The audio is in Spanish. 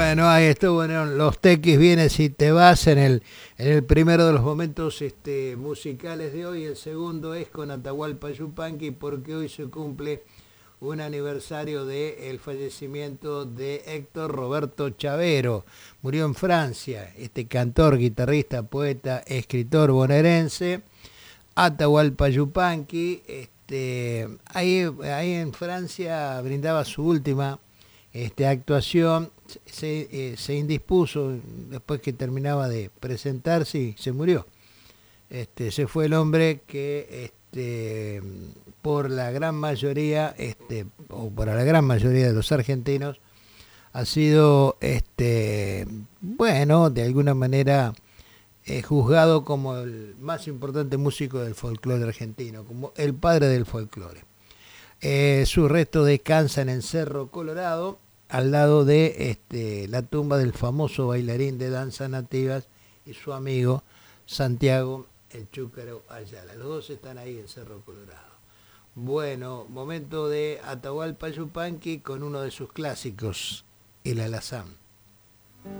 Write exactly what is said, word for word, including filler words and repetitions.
Bueno, ahí estuvo, bueno, los Tequis vienes y te vas en el, en el primero de los momentos este, musicales de hoy. El segundo es con Atahualpa Yupanqui porque hoy se cumple un aniversario del fallecimiento de Héctor Roberto Chavero. Murió en Francia, este cantor, guitarrista, poeta, escritor bonaerense. Atahualpa Yupanqui, este, ahí, ahí en Francia brindaba su última este, actuación, se, eh, se indispuso después que terminaba de presentarse y se murió. Este, se fue el hombre que este, por la gran mayoría, este, o para la gran mayoría de los argentinos, ha sido, este, bueno, de alguna manera eh, juzgado como el más importante músico del folclore argentino, como el padre del folclore. Eh, sus restos descansan en Cerro Colorado, al lado de este, la tumba del famoso bailarín de danzas nativas y su amigo Santiago el Chúcaro Ayala. Los dos están ahí en Cerro Colorado. Bueno, momento de Atahualpa Yupanqui con uno de sus clásicos, el Alazán.